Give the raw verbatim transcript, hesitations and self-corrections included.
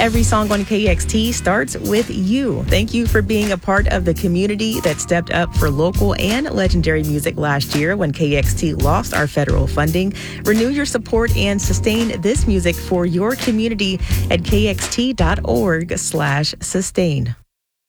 Every song on K X T starts with you. Thank you for being a part of the community that stepped up for local and legendary music last year when K X T lost our federal funding. Renew your support and sustain this music for your community at kxt.org slash sustain.